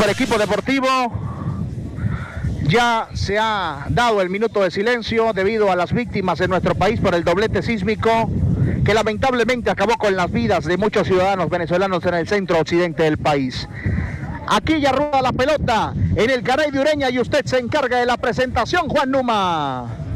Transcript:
Super Equipo Deportivo. Ya se ha dado el minuto de silencio debido a las víctimas en nuestro país por el doblete sísmico que lamentablemente acabó con las vidas de muchos ciudadanos venezolanos en el centro occidente del país. Aquí ya rueda la pelota en el Carey de Ureña y usted se encarga de la presentación, Juan Numa.